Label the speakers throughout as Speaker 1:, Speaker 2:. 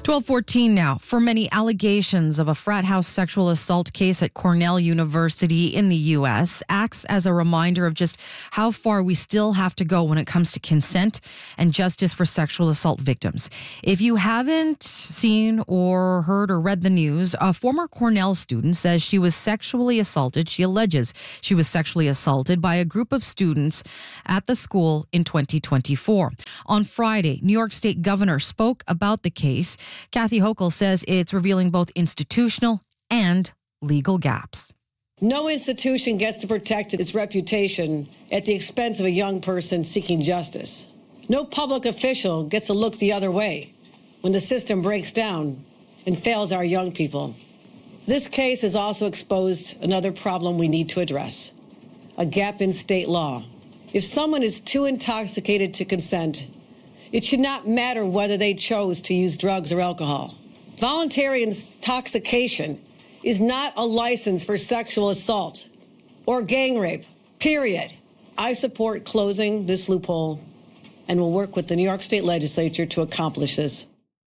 Speaker 1: 12:14 now. For many, allegations of a frat house sexual assault case at Cornell University in the U.S. acts as a reminder of just how far we still have to go when it comes to consent and justice for sexual assault victims. If you haven't seen or heard or read the news, a former Cornell student says she was sexually assaulted. She alleges she was sexually assaulted by a group of students at the school in 2024. On Friday, New York State Governor spoke about the case. Kathy Hochul says it's revealing both institutional and legal gaps.
Speaker 2: No institution gets to protect its reputation at the expense of a young person seeking justice. No public official gets to look the other way when the system breaks down and fails our young people. This case has also exposed another problem we need to address: a gap in state law. If someone is too intoxicated to consent, it should not matter whether they chose to use drugs or alcohol. Voluntary intoxication is not a license for sexual assault or gang rape, period. I support closing this loophole and will work with the New York State Legislature to accomplish this.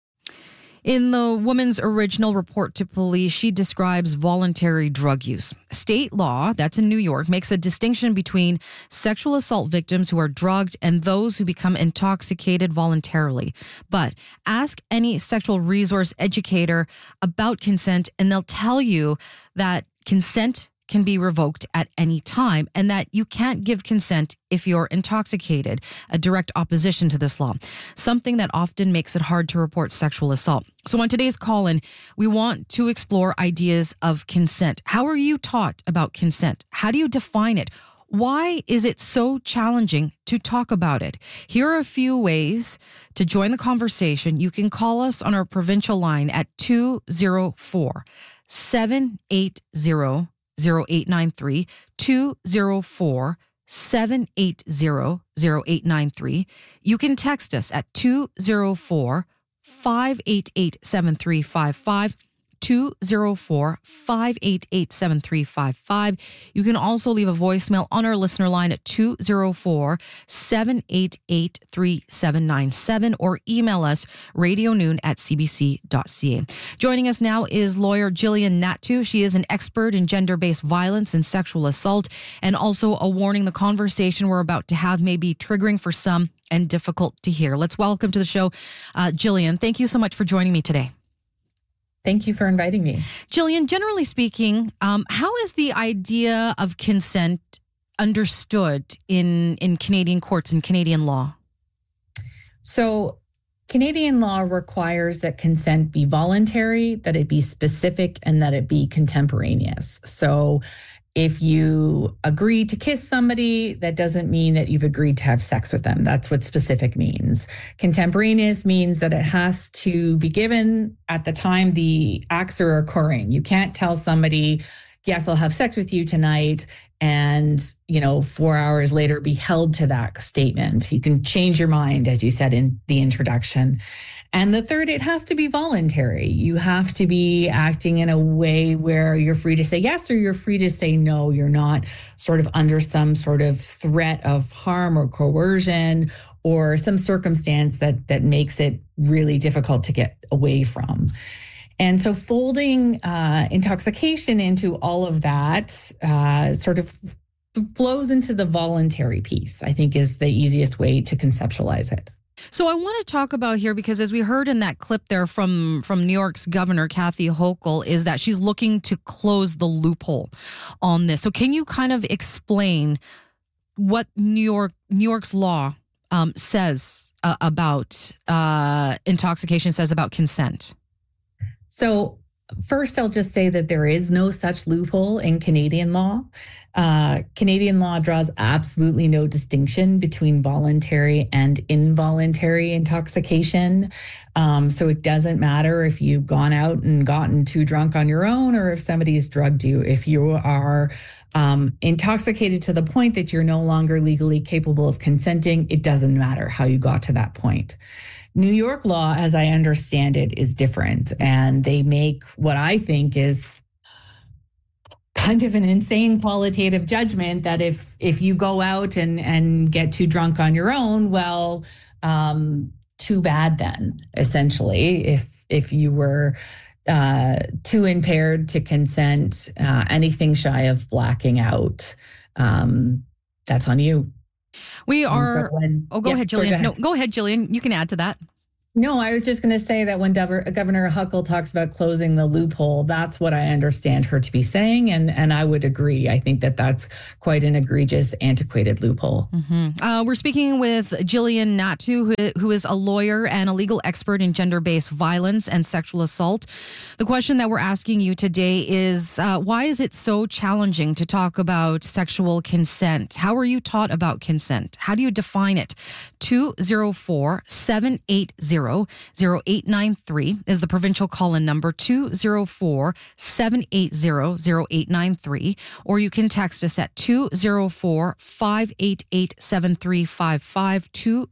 Speaker 1: In the woman's original report to police, she describes voluntary drug use. State law, that's in New York, makes a distinction between sexual assault victims who are drugged and those who become intoxicated voluntarily. But ask any sexual resource educator about consent, and they'll tell you that consent can be revoked at any time and that you can't give consent if you're intoxicated, a direct opposition to this law, something that often makes it hard to report sexual assault. So on today's call-in, we want to explore ideas of consent. How are you taught about consent? How do you define it? Why is it so challenging to talk about it? Here are a few ways to join the conversation. You can call us on our provincial line at 204-780-0893, 204-780-0893. You can text us at 204-588-7355, 204-588-7355. You can also leave a voicemail on our listener line at 204-788-3797 or email us radionoon@cbc.ca. Joining us now is lawyer Jillian Natu. She is an expert in gender-based violence and sexual assault, and also a warning: the conversation we're about to have may be triggering for some and difficult to hear. Let's welcome to the show Jillian. Thank you so much for joining me today.
Speaker 3: Thank you for inviting me.
Speaker 1: Jillian, generally speaking, how is the idea of consent understood in Canadian courts and Canadian law?
Speaker 3: So Canadian law requires that consent be voluntary, that it be specific, and that it be contemporaneous. So if you agree to kiss somebody, that doesn't mean that you've agreed to have sex with them. That's what specific means. Contemporaneous means that it has to be given at the time the acts are occurring. You can't tell somebody, yes, I'll have sex with you tonight, and, 4 hours later be held to that statement. You can change your mind, as you said in the introduction. And the third, it has to be voluntary. You have to be acting in a way where you're free to say yes or you're free to say no. You're not sort of under some sort of threat of harm or coercion or some circumstance that makes it really difficult to get away from. And so folding intoxication into all of that sort of flows into the voluntary piece, I think, is the easiest way to conceptualize it.
Speaker 1: So I want to talk about here, because as we heard in that clip there from New York's Governor Kathy Hochul, is that she's looking to close the loophole on this. So can you kind of explain what New York's law says about intoxication, says about consent?
Speaker 3: So first, I'll just say that there is no such loophole in Canadian law. Canadian law draws absolutely no distinction between voluntary and involuntary intoxication. So it doesn't matter if you've gone out and gotten too drunk on your own or if somebody's drugged you. If you are intoxicated to the point that you're no longer legally capable of consenting, it doesn't matter how you got to that point. New York law, as I understand it, is different, and they make what I think is kind of an insane qualitative judgment that if you go out and get too drunk on your own, well, too bad then, essentially. if you were too impaired to consent, anything shy of blacking out, that's on you.
Speaker 1: We are. Go ahead, Jillian.
Speaker 3: Sorry,
Speaker 1: No, go ahead, Jillian. You can add to that.
Speaker 3: No, I was just going to say that when Governor Huckle talks about closing the loophole, that's what I understand her to be saying. And I would agree. I think that that's quite an egregious, antiquated loophole.
Speaker 1: Mm-hmm. We're speaking with Jillian Natu, who is a lawyer and a legal expert in gender-based violence and sexual assault. The question that we're asking you today is, why is it so challenging to talk about sexual consent? How are you taught about consent? How do you define it? 204-780-0893 is the provincial call-in number, 204-780-0893, or you can text us at 204-588-7355,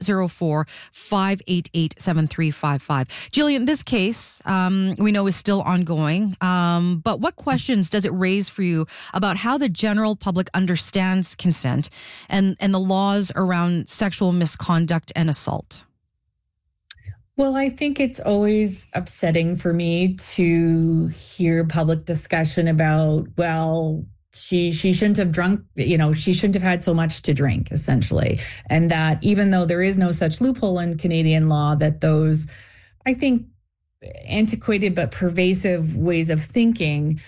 Speaker 1: 204-588-7355. Jillian, this case we know is still ongoing, but what questions does it raise for you about how the general public understands consent and the laws around sexual misconduct and assault?
Speaker 3: Well, I think it's always upsetting for me to hear public discussion about, well, she shouldn't have drunk, she shouldn't have had so much to drink, essentially. And that even though there is no such loophole in Canadian law, that those, I think, antiquated but pervasive ways of thinking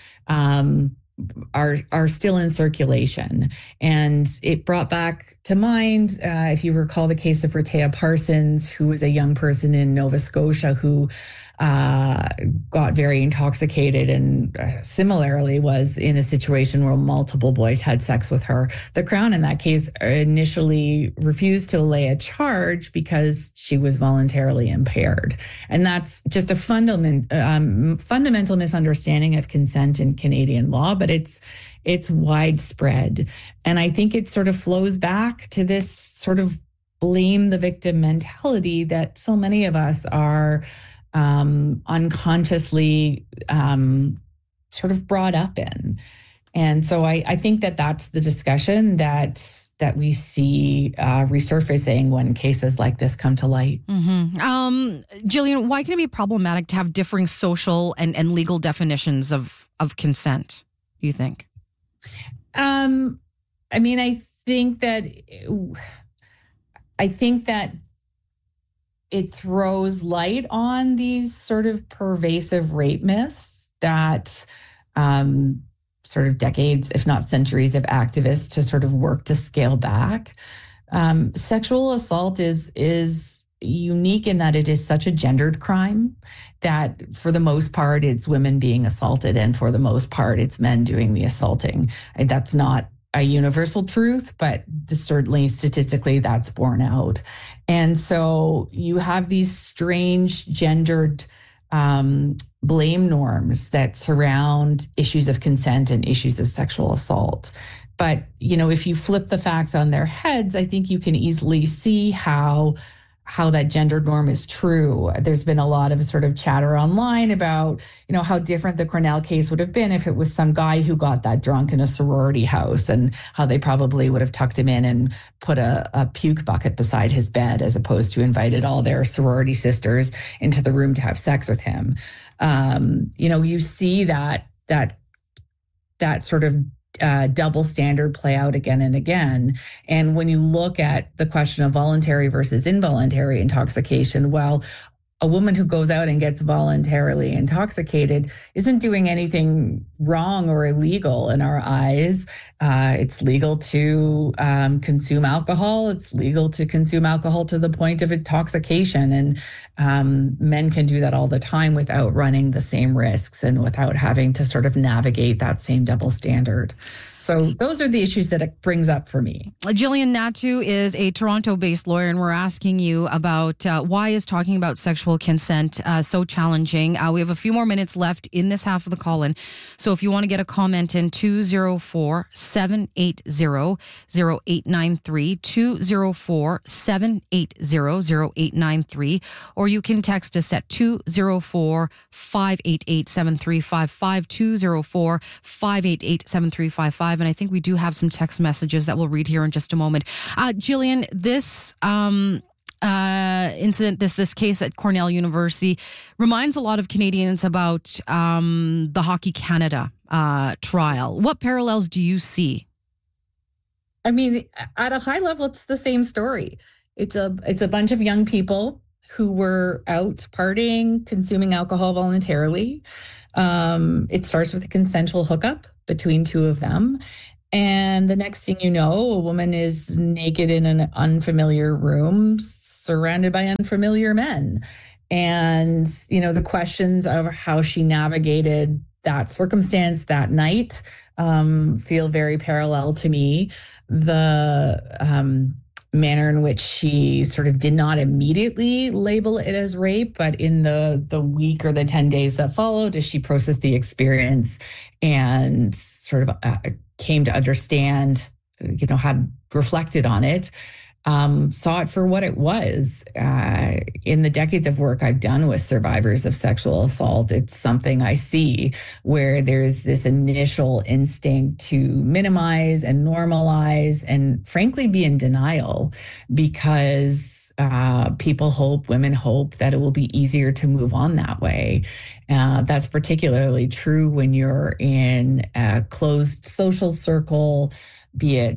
Speaker 3: are still in circulation. And it brought back to mind, if you recall, the case of Rehtaeh Parsons, who was a young person in Nova Scotia who got very intoxicated and similarly was in a situation where multiple boys had sex with her. The Crown in that case initially refused to lay a charge because she was voluntarily impaired. And that's just a fundamental misunderstanding of consent in Canadian law, but it's widespread. And I think it sort of flows back to this sort of blame the victim mentality that so many of us are unconsciously sort of brought up in. And so I think that that's the discussion that we see resurfacing when cases like this come to light.
Speaker 1: Mm-hmm. Jillian, why can it be problematic to have differing social and legal definitions of consent, do you think?
Speaker 3: I mean, I think that it throws light on these sort of pervasive rape myths that sort of decades, if not centuries, of activists to sort of work to scale back. Sexual assault is unique in that it is such a gendered crime that for the most part, it's women being assaulted, and for the most part, it's men doing the assaulting. And that's not a universal truth, but certainly statistically that's borne out. And so you have these strange gendered blame norms that surround issues of consent and issues of sexual assault. But, if you flip the facts on their heads, I think you can easily see how that gendered norm is true. There's been a lot of sort of chatter online about, how different the Cornell case would have been if it was some guy who got that drunk in a sorority house, and how they probably would have tucked him in and put a puke bucket beside his bed, as opposed to invited all their sorority sisters into the room to have sex with him. You see that sort of double standard play out again and again. And when you look at the question of voluntary versus involuntary intoxication, well, a woman who goes out and gets voluntarily intoxicated isn't doing anything wrong or illegal in our eyes. It's legal to consume alcohol. It's legal to consume alcohol to the point of intoxication. And men can do that all the time without running the same risks and without having to sort of navigate that same double standard. So those are the issues that it brings up for me.
Speaker 1: Jillian Natu is a Toronto-based lawyer, and we're asking you about why is talking about sexual consent so challenging. We have a few more minutes left in this half of the call-in. So if you want to get a comment in, 204-780-0893, 204-780-0893, or you can text us at 204-588-7355, 204-588-7355. And I think we do have some text messages that we'll read here in just a moment. Jillian, this incident, this case at Cornell University, reminds a lot of Canadians about the Hockey Canada trial. What parallels do you see?
Speaker 3: I mean, at a high level, it's the same story. It's a bunch of young people who were out partying, consuming alcohol voluntarily. It starts with a consensual hookup between two of them. And the next thing you know, a woman is naked in an unfamiliar room, surrounded by unfamiliar men. And, the questions of how she navigated that circumstance that night feel very parallel to me. The manner in which she sort of did not immediately label it as rape, but in the week or the 10 days that followed, as she processed the experience and sort of came to understand, had reflected on it, saw it for what it was. In the decades of work I've done with survivors of sexual assault, it's something I see where there's this initial instinct to minimize and normalize and frankly be in denial because women hope that it will be easier to move on that way. That's particularly true when you're in a closed social circle, be it,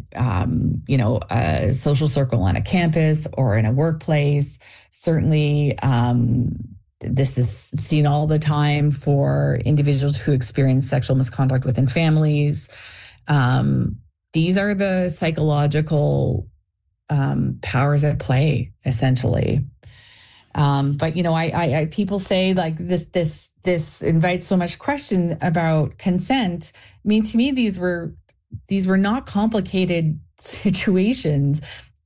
Speaker 3: a social circle on a campus or in a workplace. Certainly, this is seen all the time for individuals who experience sexual misconduct within families. These are the psychological powers at play, essentially. But I people say like this invites so much question about consent. I mean, to me, these were not complicated situations.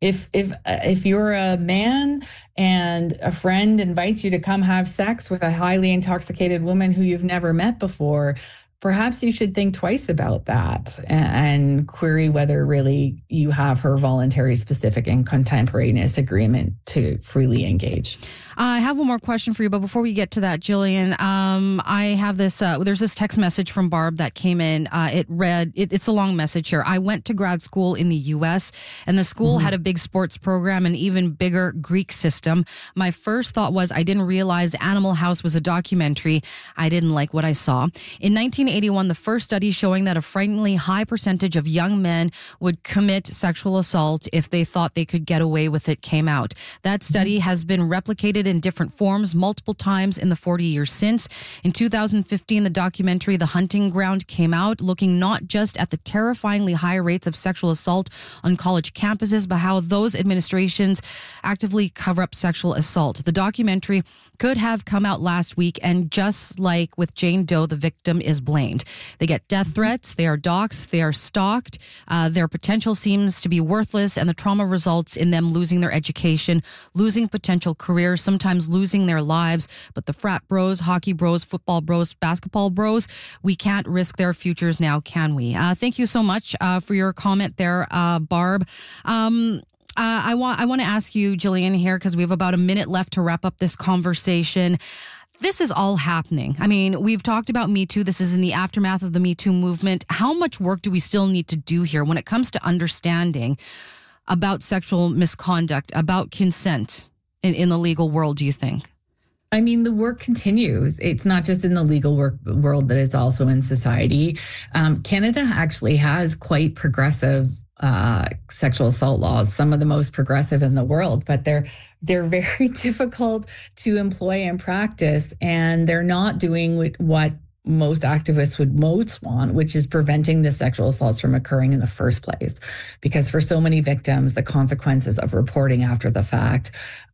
Speaker 3: If you're a man and a friend invites you to come have sex with a highly intoxicated woman who you've never met before, perhaps you should think twice about that and query whether really you have her voluntary, specific, and contemporaneous agreement to freely engage.
Speaker 1: I have one more question for you, but before we get to that, Jillian, I have this, there's this text message from Barb that came in. It read, it's a long message here. I went to grad school in the U.S. and the school had a big sports program and even bigger Greek system. My first thought was I didn't realize Animal House was a documentary. I didn't like what I saw. In 1981, the first study showing that a frighteningly high percentage of young men would commit sexual assault if they thought they could get away with it came out. That study has been replicated in different forms multiple times in the 40 years since. In 2015, the documentary The Hunting Ground came out, looking not just at the terrifyingly high rates of sexual assault on college campuses, but how those administrations actively cover up sexual assault. The documentary could have come out last week, and just like with Jane Doe, the victim is blamed. They get death threats, they are doxxed, they are stalked, their potential seems to be worthless, and the trauma results in them losing their education, losing potential careers, sometimes losing their lives. But the frat bros, hockey bros, football bros, basketball bros, we can't risk their futures now, can we? Thank you so much for your comment there, Barb. I want to ask you, Jillian, here, because we have about a minute left to wrap up this conversation. This is all happening. I mean, we've talked about Me Too. This is in the aftermath of the Me Too movement. How much work do we still need to do here when it comes to understanding about sexual misconduct, about consent in the legal world, do you think?
Speaker 3: I mean, the work continues. It's not just in the legal world, but it's also in society. Canada actually has quite progressive sexual assault laws, some of the most progressive in the world, but they're very difficult to employ and practice, and they're not doing what most activists would most want, which is preventing the sexual assaults from occurring in the first place. Because for so many victims, the consequences of reporting after the fact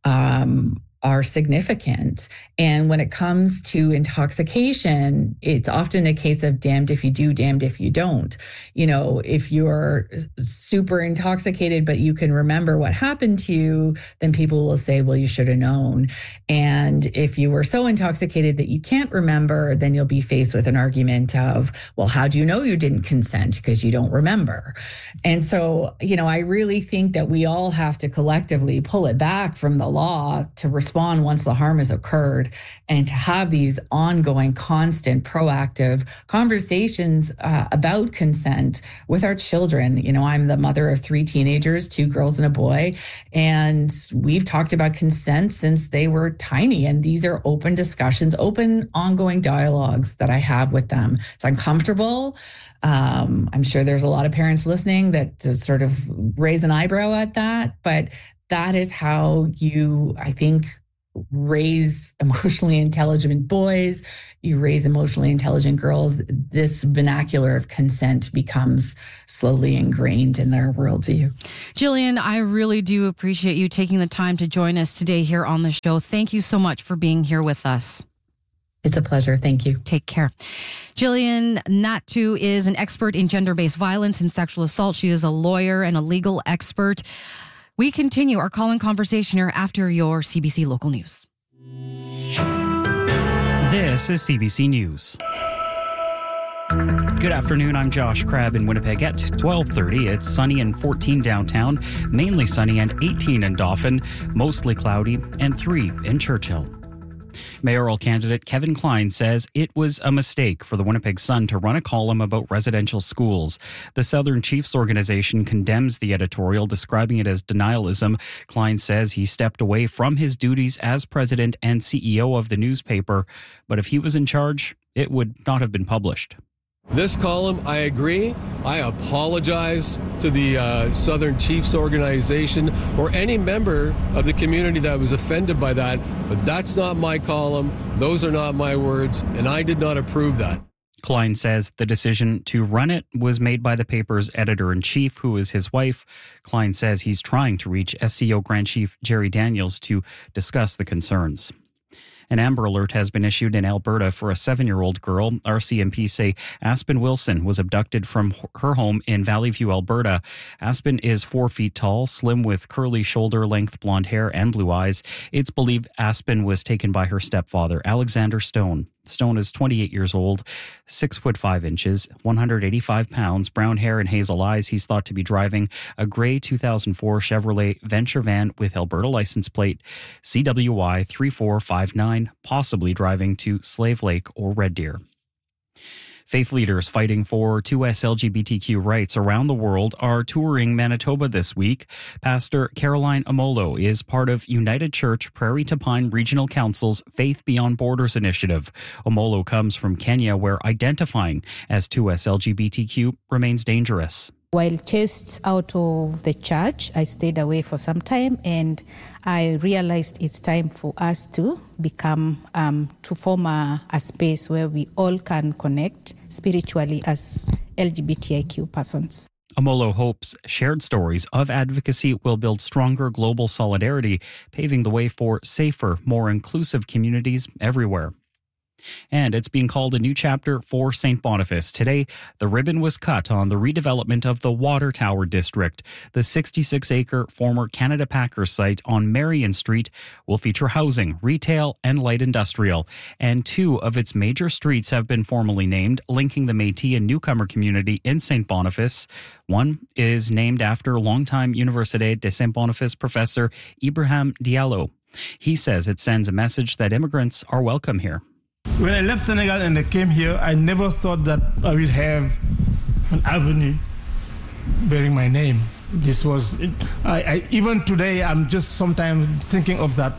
Speaker 3: are significant. And when it comes to intoxication, it's often a case of damned if you do, damned if you don't. You know, if you're super intoxicated, but you can remember what happened to you, then people will say, well, you should have known. And if you were so intoxicated that you can't remember, then you'll be faced with an argument of, well, how do you know you didn't consent? Because you don't remember. And so, I really think that we all have to collectively pull it back from the law to respect respond once the harm has occurred, and to have these ongoing, constant, proactive conversations about consent with our children. You know, I'm the mother of 3 teenagers, 2 girls and a boy, and we've talked about consent since they were tiny. And these are open discussions, open, ongoing dialogues that I have with them. It's uncomfortable. I'm sure there's a lot of parents listening that sort of raise an eyebrow at that, but that is how you, I think, raise emotionally intelligent boys, you raise emotionally intelligent girls. This vernacular of consent becomes slowly ingrained in their worldview.
Speaker 1: Jillian, I really do appreciate you taking the time to join us today here on the show. Thank you so much for being here with us.
Speaker 3: It's a pleasure. Thank you.
Speaker 1: Take care. Jillian Natu is an expert in gender-based violence and sexual assault. She is a lawyer and a legal expert. We continue our call-in conversation here after your CBC Local News.
Speaker 4: This is CBC News. Good afternoon, I'm Josh Crabb in Winnipeg at 12:30. It's sunny and 14 downtown, mainly sunny and 18 in Dauphin, mostly cloudy, and 3 in Churchill. Mayoral candidate Kevin Klein says it was a mistake for the Winnipeg Sun to run a column about residential schools. The Southern Chiefs organization condemns the editorial, describing it as denialism. Klein says he stepped away from his duties as president and CEO of the newspaper, but if he was in charge, it would not have been published.
Speaker 5: This column, I agree. I apologize to the Southern Chiefs organization or any member of the community that was offended by that, but that's not my column. Those are not my words, and I did not approve that.
Speaker 4: Klein says the decision to run it was made by the paper's editor-in-chief, who is his wife. Klein says he's trying to reach SCO Grand Chief Jerry Daniels to discuss the concerns. An Amber Alert has been issued in Alberta for a 7-year-old girl. RCMP say Aspen Wilson was abducted from her home in Valley View, Alberta. Aspen is 4 feet tall, slim with curly shoulder-length blonde hair and blue eyes. It's believed Aspen was taken by her stepfather, Alexander Stone. Stone is 28 years old, 6 foot 5 inches, 185 pounds, brown hair and hazel eyes. He's thought to be driving a gray 2004 Chevrolet Venture van with Alberta license plate CWY 3459, possibly driving to Slave Lake or Red Deer. Faith leaders fighting for 2S LGBTQ rights around the world are touring Manitoba this week. Pastor Caroline Amolo is part of United Church Prairie to Pine Regional Council's Faith Beyond Borders initiative. Amolo comes from Kenya, where identifying as 2S LGBTQ remains dangerous.
Speaker 6: While chased out of the church, I stayed away for some time, and I realized it's time for us to become, to form a space where we all can connect spiritually as LGBTIQ persons.
Speaker 4: Amolo hopes shared stories of advocacy will build stronger global solidarity, paving the way for safer, more inclusive communities everywhere. And it's being called a new chapter for St. Boniface. Today, the ribbon was cut on the redevelopment of the Water Tower District. The 66-acre former Canada Packers site on Marion Street will feature housing, retail, and light industrial. And 2 of its major streets have been formally named, linking the Métis and newcomer community in St. Boniface. One is named after longtime Université de St. Boniface professor Ibrahim Diallo. He says it sends a message that immigrants are welcome here.
Speaker 7: When I left Senegal and I came here, I never thought that I would have an avenue bearing my name. This was, even today, I'm just sometimes thinking of that.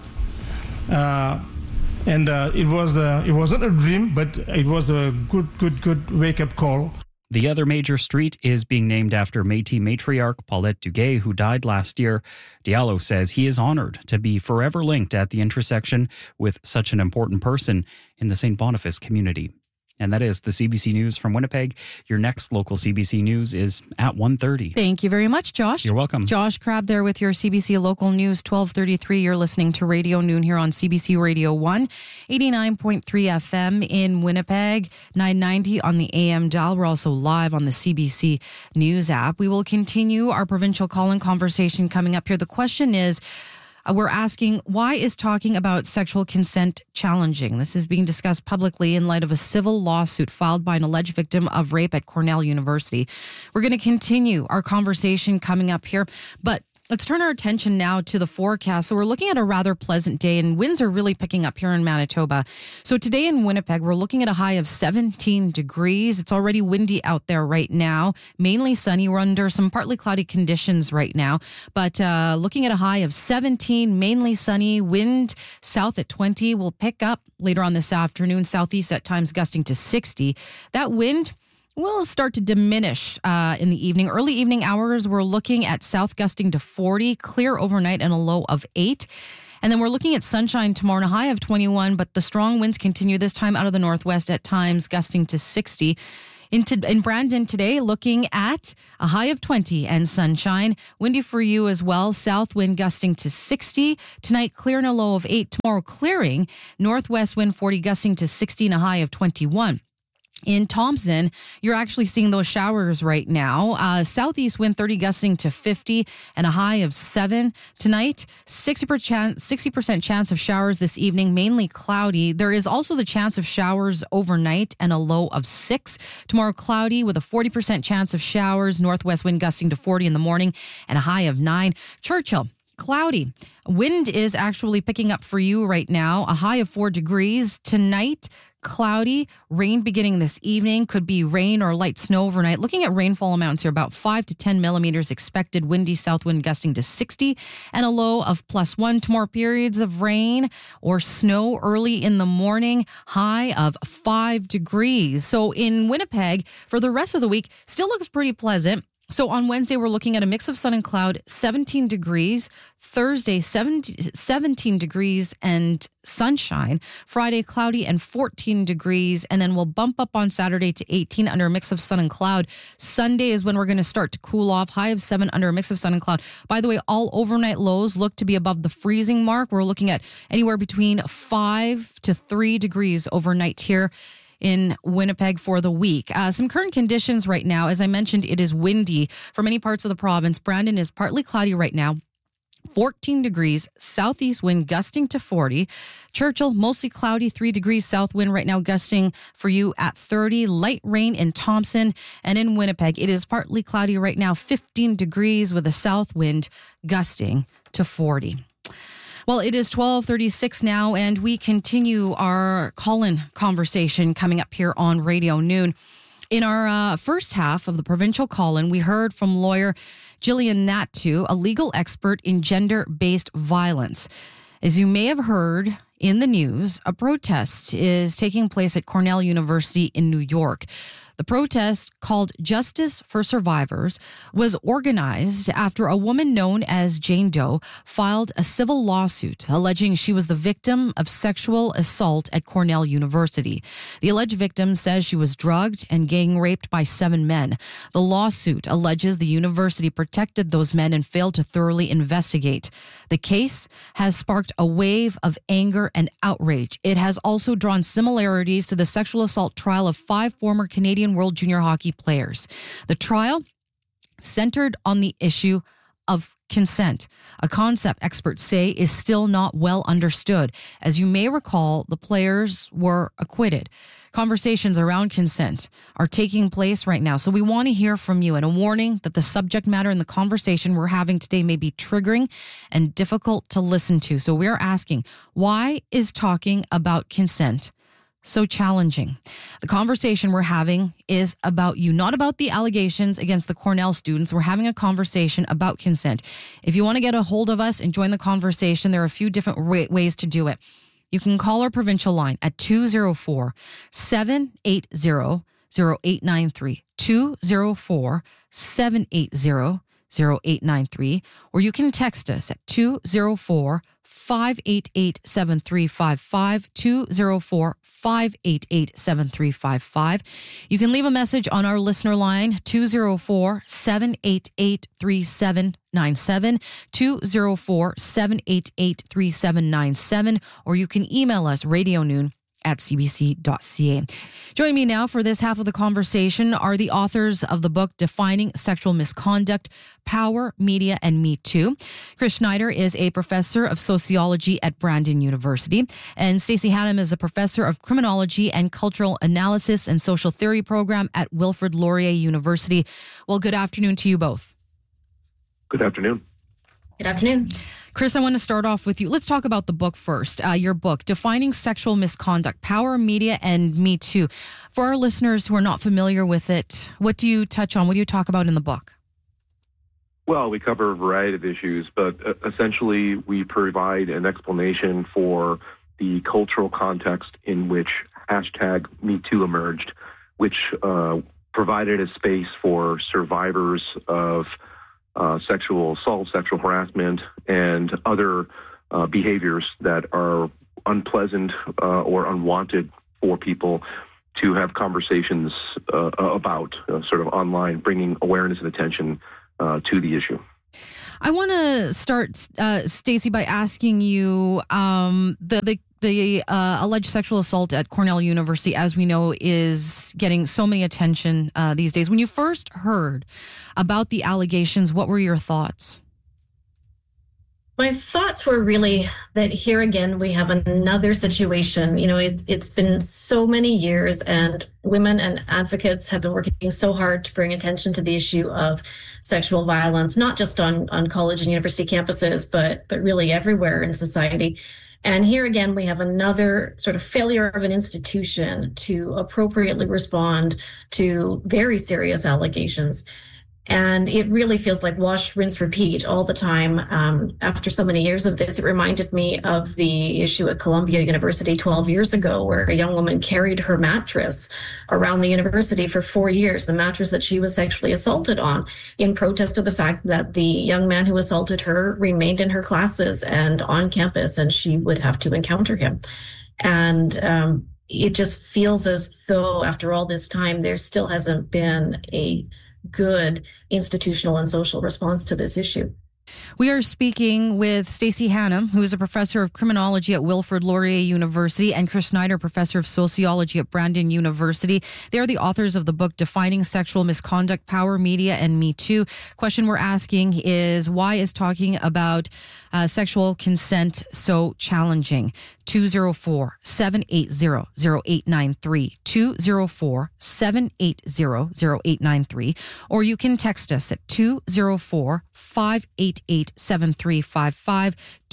Speaker 7: It wasn't a dream, but it was a good wake-up call.
Speaker 4: The other major street is being named after Métis matriarch Paulette Duguay, who died last year. Diallo says he is honored to be forever linked at the intersection with such an important person in the St. Boniface community. And that is the CBC News from Winnipeg. Your next local CBC News is at 1:30.
Speaker 1: Thank you very much, Josh.
Speaker 4: You're welcome.
Speaker 1: Josh Crabb there with your CBC Local News, 12:33. You're listening to Radio Noon here on CBC Radio 1, 89.3 FM in Winnipeg, 990 on the AM dial. We're also live on the CBC News app. We will continue our provincial call-in conversation coming up here. The question is, we're asking, why is talking about sexual consent challenging? This is being discussed publicly in light of a civil lawsuit filed by an alleged victim of rape at Cornell University. We're going to continue our conversation coming up here, but Let's turn our attention now to the forecast. So we're looking at a rather pleasant day, and winds are really picking up here in Manitoba. So today in Winnipeg, we're looking at a high of 17 degrees. It's already windy out there right now, mainly sunny. We're under some partly cloudy conditions right now, but looking at a high of 17, mainly sunny. Wind south at 20 will pick up later on this afternoon, southeast at times gusting to 60. That wind will start to diminish in the evening. Early evening hours, we're looking at south gusting to 40, clear overnight and a low of 8. And then we're looking at sunshine tomorrow and a high of 21, but the strong winds continue this time out of the northwest at times gusting to 60. In Brandon today, looking at a high of 20 and sunshine. Windy for you as well. South wind gusting to 60. Tonight, clear and a low of 8. Tomorrow, clearing. Northwest wind 40 gusting to 60 and a high of 21. In Thompson, you're actually seeing those showers right now. Southeast wind 30 gusting to 50 and a high of 7 tonight. 60% chance of showers this evening, mainly cloudy. There is also the chance of showers overnight and a low of 6. Tomorrow, cloudy with a 40% chance of showers. Northwest wind gusting to 40 in the morning and a high of 9. Churchill, cloudy. Wind is actually picking up for you right now. A high of 4 degrees tonight. Cloudy, rain beginning this evening, could be rain or light snow overnight. Looking at rainfall amounts here, about 5 to 10 millimeters expected. Windy south wind gusting to 60 and a low of +1. Tomorrow, periods of rain or snow early in the morning, high of 5 degrees. So in Winnipeg, for the rest of the week, still looks pretty pleasant. So on Wednesday, we're looking at a mix of sun and cloud, 17 degrees. Thursday, 17 degrees and sunshine. Friday, cloudy and 14 degrees. And then we'll bump up on Saturday to 18 under a mix of sun and cloud. Sunday is when we're going to start to cool off. High of 7 under a mix of sun and cloud. By the way, all overnight lows look to be above the freezing mark. We're looking at anywhere between 5 to 3 degrees overnight here in Winnipeg for the week. Some current conditions right now. As I mentioned, it is windy for many parts of the province. Brandon is partly cloudy right now. 14 degrees, southeast wind gusting to 40. Churchill, mostly cloudy, 3 degrees south wind right now gusting for you at 30. Light rain in Thompson and in Winnipeg. It is partly cloudy right now, 15 degrees with a south wind gusting to 40. Well, it is 12:36 now, and we continue our call-in conversation coming up here on Radio Noon. In our first half of the provincial call-in, we heard from lawyer Jillian Natu, a legal expert in gender-based violence. As you may have heard in the news, a protest is taking place at Cornell University in New York. The protest, called Justice for Survivors, was organized after a woman known as Jane Doe filed a civil lawsuit alleging she was the victim of sexual assault at Cornell University. The alleged victim says she was drugged and gang raped by 7 men. The lawsuit alleges the university protected those men and failed to thoroughly investigate. The case has sparked a wave of anger and outrage. It has also drawn similarities to the sexual assault trial of 5 former Canadian World Junior Hockey players. The trial centered on the issue of consent, a concept experts say is still not well understood. As you may recall, the players were acquitted. Conversations around consent are taking place right now. So we want to hear from you, and a warning that the subject matter in the conversation we're having today may be triggering and difficult to listen to. So we're asking, why is talking about consent so challenging? The conversation we're having is about you, not about the allegations against the Cornell students. We're having a conversation about consent. If you want to get a hold of us and join the conversation, there are a few different ways to do it. You can call our provincial line at 204-780-0893, 204-780-0893, or you can text us at 204-588-7355, 204-588-7355. You can leave a message on our listener line, 204-788-3797, 204-788-3797, or you can email us radionoon@cbc.ca. Joining me now for this half of the conversation are the authors of the book Defining Sexual Misconduct, Power, Media, and Me Too. Chris Schneider is a professor of sociology at Brandon University, and Stacey Hannam is a professor of criminology and cultural analysis and social theory program at Wilfrid Laurier University. Well, good afternoon to you both.
Speaker 8: Good afternoon. Good afternoon.
Speaker 1: Chris, I want to start off with you. Let's talk about the book first. Your book, Defining Sexual Misconduct, Power, Media, and Me Too. For our listeners who are not familiar with it, what do you touch on? What do you talk about in the book?
Speaker 9: Well, we cover a variety of issues, but essentially we provide an explanation for the cultural context in which #MeToo emerged, which provided a space for survivors of sexual assault, sexual harassment, and other behaviors that are unpleasant or unwanted for people to have conversations about sort of online, bringing awareness and attention to the issue.
Speaker 1: I want to start, Stacey, by asking you the alleged sexual assault at Cornell University, as we know, is getting so many attention these days. When you first heard about the allegations, what were your thoughts?
Speaker 8: My thoughts were really that here again, we have another situation. You know, it's been so many years, and women and advocates have been working so hard to bring attention to the issue of sexual violence, not just on college and university campuses, but really everywhere in society. And here again, we have another sort of failure of an institution to appropriately respond to very serious allegations. And it really feels like wash, rinse, repeat all the time. After so many years of this, it reminded me of the issue at Columbia University 12 years ago, where a young woman carried her mattress around the university for 4 years, the mattress that she was sexually assaulted on, in protest of the fact that the young man who assaulted her remained in her classes and on campus, and she would have to encounter him. And it just feels as though after all this time, there still hasn't been a good institutional and social response to this issue.
Speaker 1: We are speaking with Stacey Hannum, who is a professor of criminology at Wilfrid Laurier University, and Chris Snyder, professor of sociology at Brandon University. They are the authors of the book Defining Sexual Misconduct, Power, Media, and Me Too. Question we're asking is, why is talking about sexual consent so challenging? 204-780-0893, 204-780-0893, or you can text us at 204-588-7355,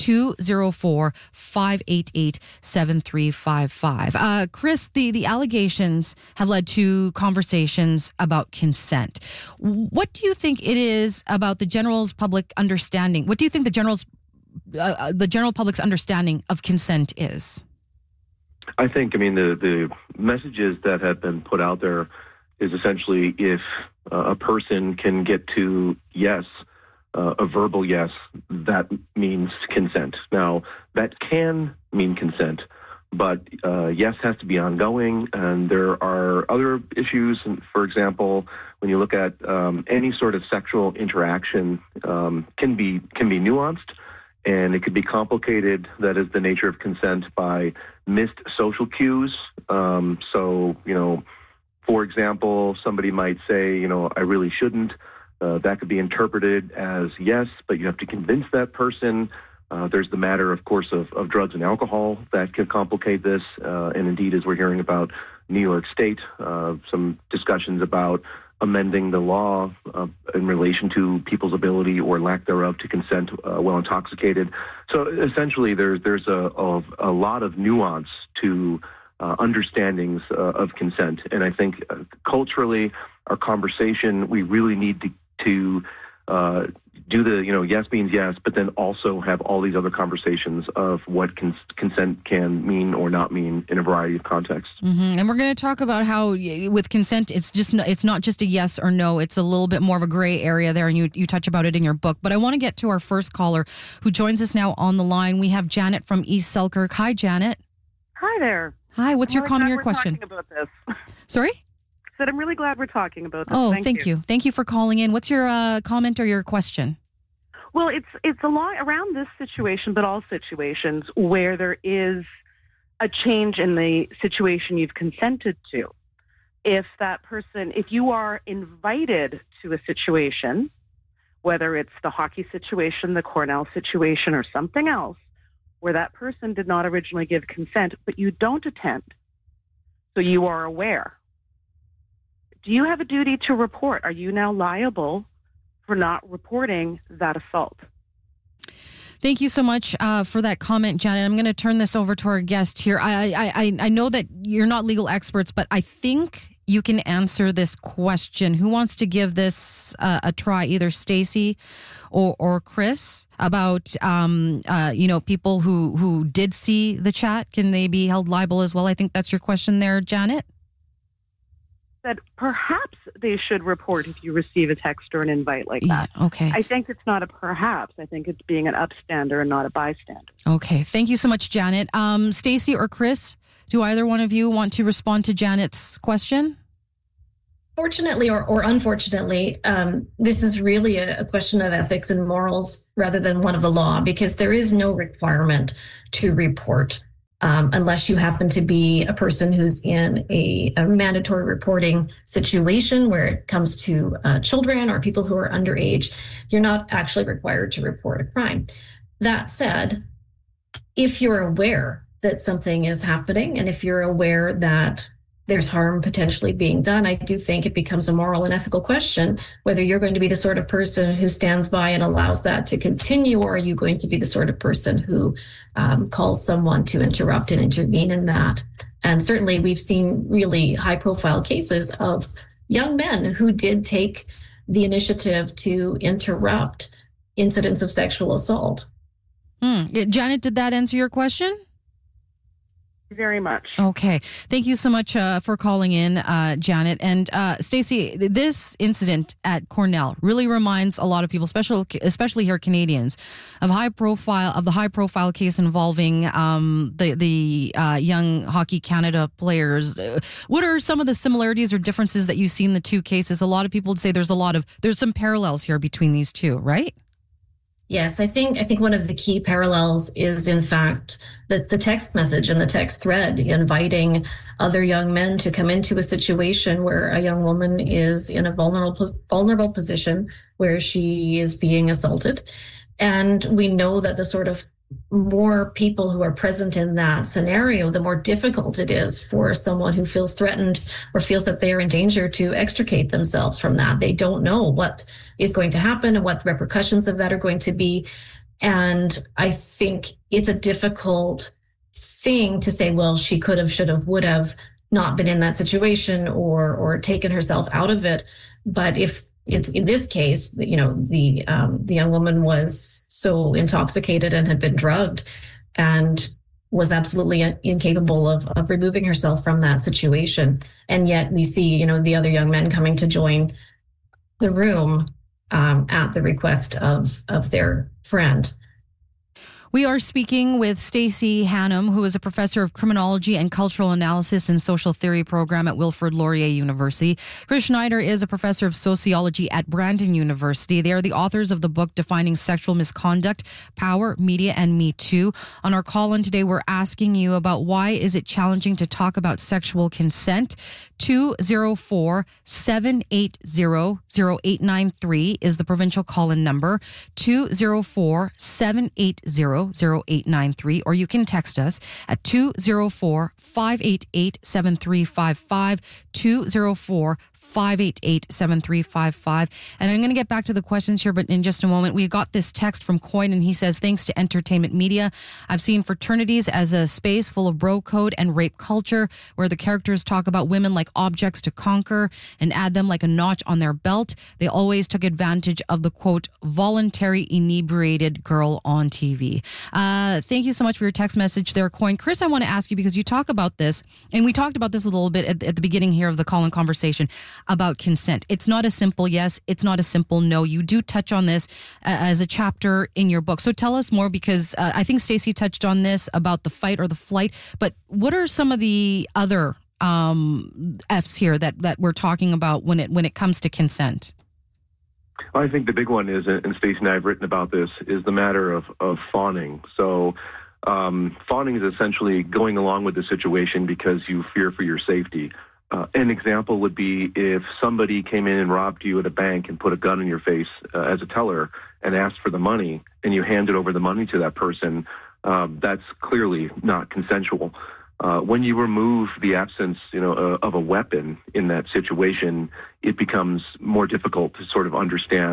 Speaker 1: 204-588-7355. Chris, the allegations have led to conversations about consent. What do you think it is about the general public understanding? What do you think the general public's understanding of consent is?
Speaker 9: I think, the messages that have been put out there is essentially if a person can get to yes, a verbal yes, that means consent. Now, that can mean consent, but yes has to be ongoing, and there are other issues. For example, when you look at any sort of sexual interaction, can be nuanced. And it could be complicated. That is the nature of consent by missed social cues. So, for example, somebody might say, I really shouldn't. That could be interpreted as yes, but you have to convince that person. There's the matter, of course, of drugs and alcohol that could complicate this. And indeed, as we're hearing about New York State, some discussions about amending the law in relation to people's ability or lack thereof to consent while intoxicated. So essentially, there's a lot of nuance to understandings of consent. And I think culturally, our conversation, we really need to do the, yes means yes, but then also have all these other conversations of what consent can mean or not mean in a variety of contexts.
Speaker 1: Mm-hmm. And we're going to talk about how with consent, it's not just a yes or no. It's a little bit more of a gray area there, and you touch about it in your book. But I want to get to our first caller who joins us now on the line. We have Janet from East Selkirk. Hi, Janet.
Speaker 10: Hi there.
Speaker 1: Hi, what's your comment or your question?
Speaker 10: Talking about this.
Speaker 1: Sorry?
Speaker 10: Said I'm really glad we're talking about this.
Speaker 1: Oh, thank you. Thank you for calling in. What's your comment or your question?
Speaker 10: Well, it's a lot around this situation, but all situations where there is a change in the situation you've consented to. If you are invited to a situation, whether it's the hockey situation, the Cornell situation, or something else, where that person did not originally give consent, but you don't attend, so you are aware. Do you have a duty to report? Are you now liable for not reporting that assault?
Speaker 1: Thank you so much for that comment, Janet. I'm going to turn this over to our guest here. I know that you're not legal experts, but I think you can answer this question. Who wants to give this a try? Either Stacey or Chris, about people who did see the chat. Can they be held liable as well? I think that's your question there, Janet.
Speaker 10: That perhaps they should report if you receive a text or an invite like that.
Speaker 1: Okay.
Speaker 10: I think it's not a perhaps. I think it's being an upstander and not a bystander.
Speaker 1: Okay. Thank you so much, Janet. Stacey or Chris, do either one of you want to respond to Janet's question?
Speaker 8: Fortunately or unfortunately, this is really a question of ethics and morals rather than one of the law, because there is no requirement to report unless you happen to be a person who's in a mandatory reporting situation where it comes to children or people who are underage. You're not actually required to report a crime. That said, if you're aware that something is happening and if you're aware that there's harm potentially being done, I do think it becomes a moral and ethical question whether you're going to be the sort of person who stands by and allows that to continue, or are you going to be the sort of person who calls someone to interrupt and intervene in that. And certainly we've seen really high-profile cases of young men who did take the initiative to interrupt incidents of sexual assault.
Speaker 1: Janet, did that answer your question?
Speaker 10: Very much.
Speaker 1: Okay. Thank you so much for calling in, Janet. And Stacey, this incident at Cornell really reminds a lot of people, especially here Canadians, of the high profile case involving the young Hockey Canada players. What are some of the similarities or differences that you see in the two cases? A lot of people would say there's some parallels here between these two, right?
Speaker 8: Yes, I think one of the key parallels is, in fact, the text message and the text thread inviting other young men to come into a situation where a young woman is in a vulnerable position where she is being assaulted. And we know that the sort of more people who are present in that scenario, the more difficult it is for someone who feels threatened or feels that they are in danger to extricate themselves from that. They don't know what is going to happen and what the repercussions of that are going to be. And I think it's a difficult thing to say, well, she could have, should have, would have not been in that situation or taken herself out of it. But if in this case, the young woman was so intoxicated and had been drugged and was absolutely incapable of removing herself from that situation. And yet we see, the other young men coming to join the room at the request of their friend.
Speaker 1: We are speaking with Stacey Hannum, who is a professor of criminology and cultural analysis and social theory program at Wilfrid Laurier University. Chris Schneider is a professor of sociology at Brandon University. They are the authors of the book Defining Sexual Misconduct, Power, Media, and Me Too. On our call-in today, we're asking you about why is it challenging to talk about sexual consent. 204-780-0893 is the provincial call-in number. 204-780-0893, or you can text us at 204-588-7355, 204-588-7355. And I'm going to get back to the questions here, but in just a moment. We got this text from Coyne, and he says, thanks to entertainment media, I've seen fraternities as a space full of bro code and rape culture, where the characters talk about women like objects to conquer and add them like a notch on their belt. They always took advantage of the, quote, voluntary inebriated girl on TV. Thank you so much for your text message there, Coyne. Chris, I want to ask you, because you talk about this, and we talked about this a little bit at the beginning here of the call-in conversation, about consent. It's not a simple yes. It's not a simple no. You do touch on this as a chapter in your book. So tell us more, because I think Stacey touched on this about the fight or the flight. But what are some of the other F's here that we're talking about when it comes to consent?
Speaker 9: I think the big one is, and Stacey and I have written about this, is the matter of fawning. So fawning is essentially going along with the situation because you fear for your safety. An example would be if somebody came in and robbed you at a bank and put a gun in your face as a teller and asked for the money, and you handed over the money to that person. That's clearly not consensual. When you remove the absence, of a weapon in that situation, it becomes more difficult to sort of understand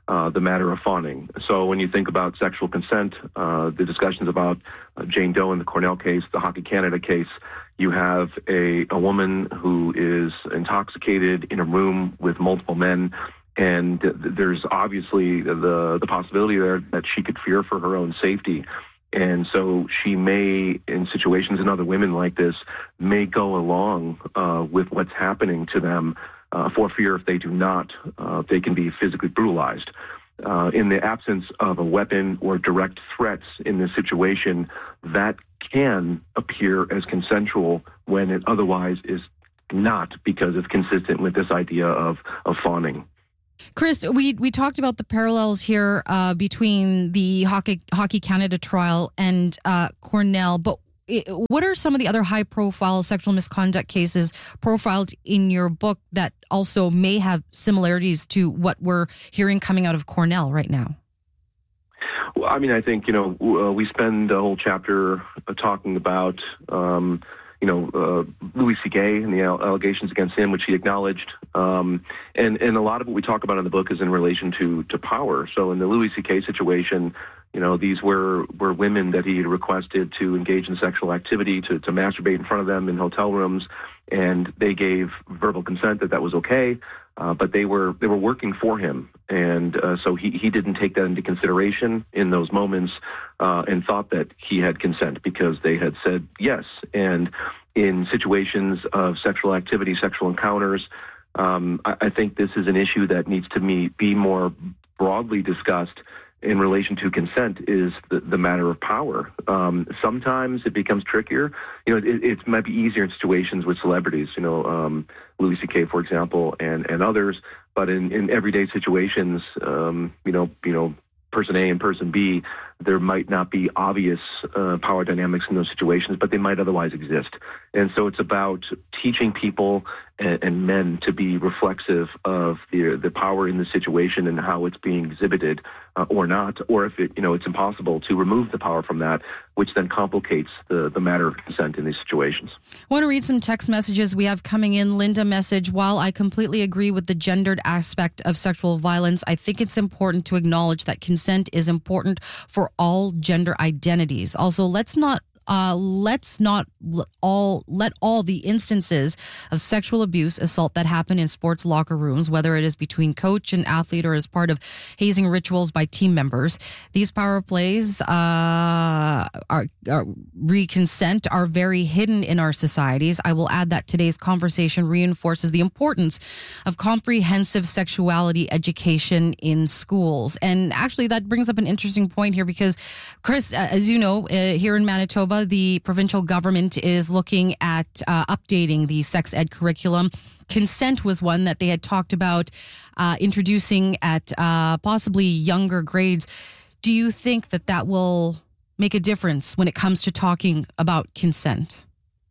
Speaker 9: the matter of fawning. So when you think about sexual consent, the discussions about Jane Doe in the Cornell case, the Hockey Canada case, you have a woman who is intoxicated in a room with multiple men, and there's obviously the possibility there that she could fear for her own safety. And so she may, in situations, and other women like this, may go along with what's happening to them for fear if they do not, they can be physically brutalized. In the absence of a weapon or direct threats in this situation, that can appear as consensual when it otherwise is not, because it's consistent with this idea of fawning.
Speaker 1: Chris, we talked about the parallels here between the Hockey Canada trial and Cornell, but what are some of the other high-profile sexual misconduct cases profiled in your book that also may have similarities to what we're hearing coming out of Cornell right now?
Speaker 9: Well, I mean, I think, we spend a whole chapter talking about, Louis C.K. and the allegations against him, which he acknowledged. And a lot of what we talk about in the book is in relation to power. So in the Louis C.K. situation, these were women that he had requested to engage in sexual activity, to masturbate in front of them in hotel rooms, and they gave verbal consent that was okay, but they were working for him, and so he didn't take that into consideration in those moments, and thought that he had consent because they had said yes. And in situations of sexual activity, sexual encounters, I think this is an issue that needs to be more broadly discussed in relation to consent, is the matter of power. Sometimes it becomes trickier. It might be easier in situations with celebrities, Louis C.K., for example, and others. But in everyday situations, person A and person B, there might not be obvious power dynamics in those situations, but they might otherwise exist. And so it's about teaching people and men to be reflexive of the power in the situation and how it's being exhibited or not, or if it's impossible to remove the power from that, which then complicates the matter of consent in these situations.
Speaker 1: I want to read some text messages we have coming in. Linda message: while I completely agree with the gendered aspect of sexual violence, I think it's important to acknowledge that consent is important for all gender identities. Also, let's not let all the instances of sexual abuse, assault that happen in sports locker rooms, whether it is between coach and athlete or as part of hazing rituals by team members. These power plays re-consent are very hidden in our societies. I will add that today's conversation reinforces the importance of comprehensive sexuality education in schools. And actually, that brings up an interesting point here because, Chris, as you know, here in Manitoba, the provincial government is looking at updating the sex ed curriculum. Consent was one that they had talked about introducing at possibly younger grades. Do you think that will make a difference when it comes to talking about consent?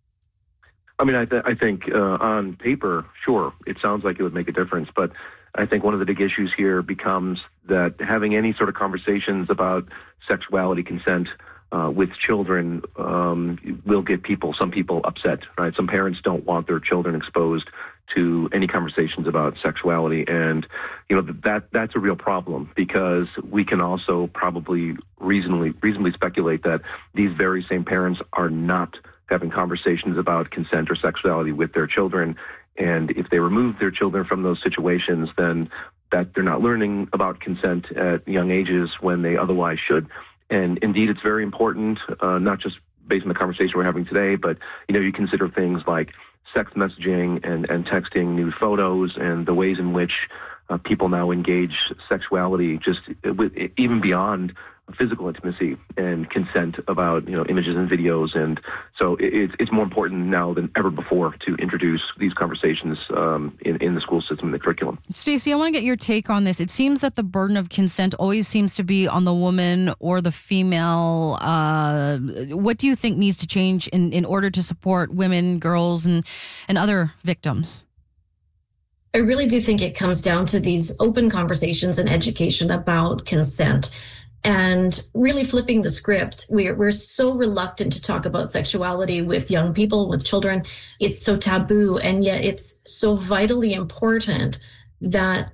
Speaker 9: I mean, I think on paper, sure, it sounds like it would make a difference. But I think one of the big issues here becomes that having any sort of conversations about sexuality, consent, with children will get some people upset, right? Some parents don't want their children exposed to any conversations about sexuality. And, that's a real problem because we can also probably reasonably speculate that these very same parents are not having conversations about consent or sexuality with their children. And if they remove their children from those situations, then that they're not learning about consent at young ages when they otherwise should. And indeed, it's very important, not just based on the conversation we're having today, but, you consider things like sex messaging and texting nude photos and the ways in which people now engage sexuality just even beyond physical intimacy and consent about, images and videos. And so it's more important now than ever before to introduce these conversations in the school system and the curriculum.
Speaker 1: Stacey, I want to get your take on this. It seems that the burden of consent always seems to be on the woman or the female. What do you think needs to change in order to support women, girls, and other victims?
Speaker 8: I really do think it comes down to these open conversations and education about consent. And really flipping the script. We're so reluctant to talk about sexuality with young people, with children. It's so taboo, and yet it's so vitally important that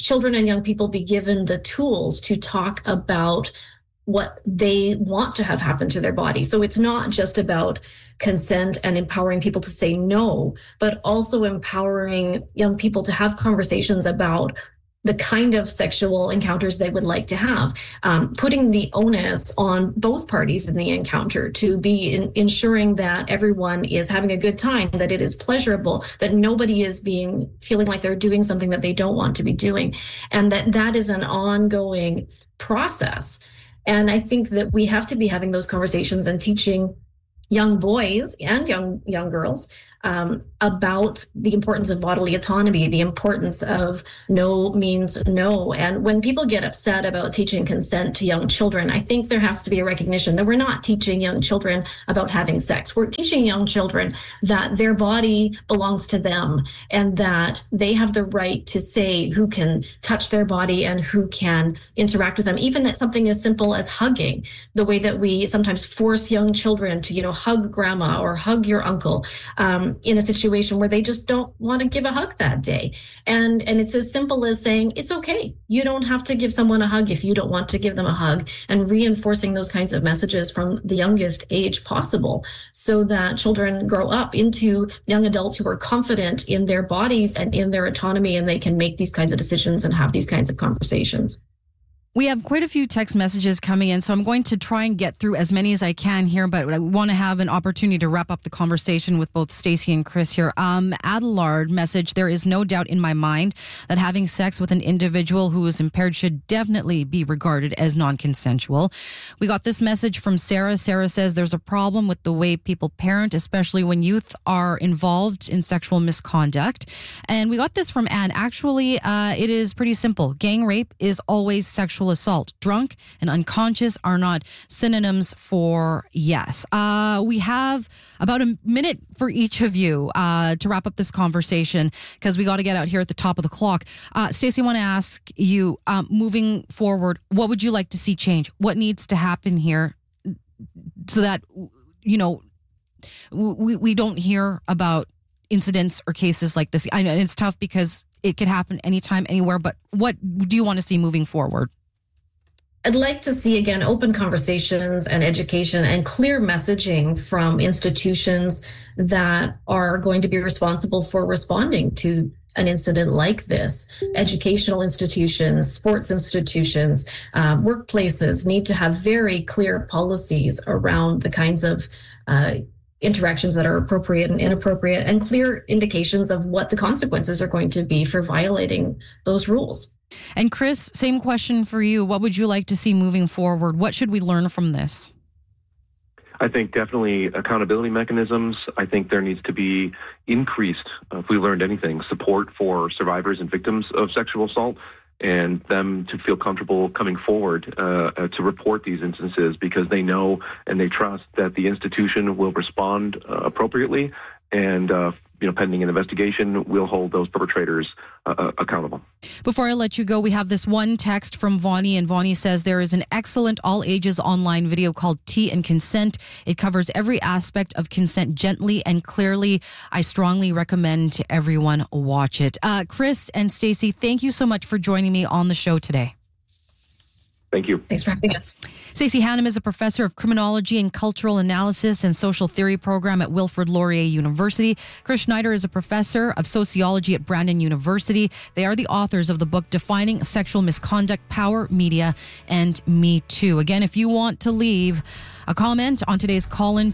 Speaker 8: children and young people be given the tools to talk about what they want to have happen to their body. So it's not just about consent and empowering people to say no, but also empowering young people to have conversations about the kind of sexual encounters they would like to have, putting the onus on both parties in the encounter to be ensuring that everyone is having a good time, that it is pleasurable, that nobody is feeling like they're doing something that they don't want to be doing, and that is an ongoing process. And I think that we have to be having those conversations and teaching young boys and young girls about the importance of bodily autonomy, the importance of no means no. And when people get upset about teaching consent to young children, I think there has to be a recognition that we're not teaching young children about having sex. We're teaching young children that their body belongs to them and that they have the right to say who can touch their body and who can interact with them. Even at something as simple as hugging, the way that we sometimes force young children to, hug grandma or hug your uncle, in a situation where they just don't want to give a hug that day. And it's as simple as saying, it's okay. You don't have to give someone a hug if you don't want to give them a hug, and reinforcing those kinds of messages from the youngest age possible so that children grow up into young adults who are confident in their bodies and in their autonomy, and they can make these kinds of decisions and have these kinds of conversations.
Speaker 1: We have quite a fefew text messages coming in, so I'm going to try and get through as many as I can here, but I want to have an opportunity to wrap up the conversation with both Stacey and Chris here. Adelard message, there is no doubt in my mind that having sex with an individual who is impaired should definitely be regarded as non-consensual. We got this message from Sarah. Sarah says there's a problem with the way people parent, especially when youth are involved in sexual misconduct. And we got this from Anne. Actually, it is pretty simple. Gang rape is always sexual assault. Drunk and unconscious are not synonyms for yes. We have about a minute for each of you to wrap up this conversation because we got to get out here at the top of the clock. Stacey, I want to ask you, moving forward, what would you like to see change? What needs to happen here so that, we don't hear about incidents or cases like this? I know it's tough because it could happen anytime, anywhere, but what do you want to see moving forward?
Speaker 8: I'd like to see, again, open conversations and education and clear messaging from institutions that are going to be responsible for responding to an incident like this. Educational institutions, sports institutions, workplaces need to have very clear policies around the kinds of interactions that are appropriate and inappropriate, and clear indications of what the consequences are going to be for violating those rules.
Speaker 1: And Chris, same question for you. What would you like to see moving forward? What should we learn from this?
Speaker 9: I think definitely accountability mechanisms. I think there needs to be increased, if we learned anything, support for survivors and victims of sexual assault, and them to feel comfortable coming forward to report these instances because they know and they trust that the institution will respond appropriately, and pending an investigation, we'll hold those perpetrators accountable.
Speaker 1: Before I let you go, we have this one text from Vonnie, and Vonnie says there is an excellent all-ages online video called Tea and Consent. It covers every aspect of consent gently and clearly. I strongly recommend to everyone watch it. Chris and Stacey, thank you so much for joining me on the show today.
Speaker 9: Thank you.
Speaker 8: Thanks for having us.
Speaker 1: Stacey Hannam is a professor of criminology and cultural analysis and social theory program at Wilfrid Laurier University. Chris Schneider is a professor of sociology at Brandon University. They are the authors of the book Defining Sexual Misconduct, Power, Media, and Me Too. Again, if you want to leave a comment on today's call-in,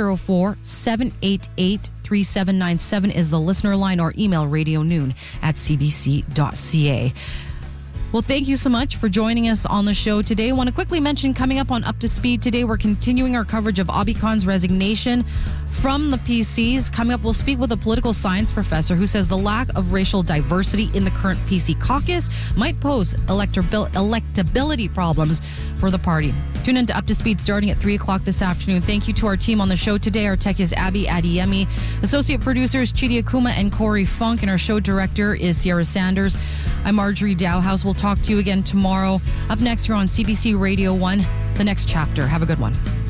Speaker 1: 204-788-3797 is the listener line, or email radionoon@cbc.ca. Well, thank you so much for joining us on the show today. I want to quickly mention, coming up on Up to Speed today, we're continuing our coverage of Abhi Khan's resignation from the PCs. Coming up, we'll speak with a political science professor who says the lack of racial diversity in the current PC caucus might pose electability problems for the party. Tune in to Up to Speed starting at 3 o'clock this afternoon. Thank you to our team on the show today. Our tech is Abby Adiyemi. Associate producers Chidi Akuma and Corey Funk. And our show director is Sierra Sanders. I'm Marjorie Dowhouse. We'll talk to you again tomorrow. Up next, you're on CBC Radio 1, The Next Chapter. Have a good one.